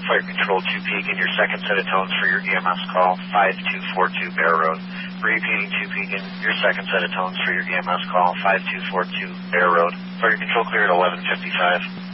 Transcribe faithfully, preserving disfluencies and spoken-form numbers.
Fire Control two Pekin, your second set of tones for your E M S call, five two four two Bear Road. Repeating two Pekin, your second set of tones for your E M S call, five two four two Bear Road. Fire Control clear at eleven fifty-five.